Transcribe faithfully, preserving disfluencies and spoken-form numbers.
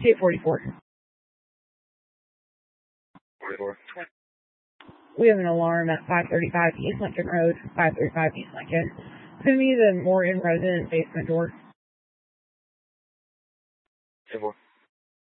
two forty-four. forty-four. We have an alarm at five thirty-five East Lincoln Road, five thirty-five East Lincoln. Send me the Morgan resident basement door. ten four.